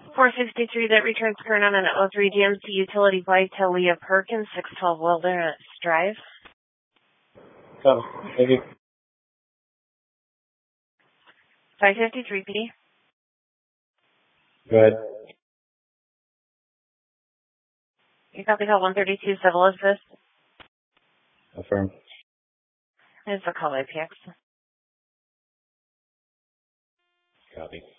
463 that returns current on an O3 GMC utility bike to Leah Perkins, 612 Wilderness Drive. Copy. Thank you. 553 PD. Go ahead. You copy call 132 Civil Assist. Affirm. It's a call IPX. Copy.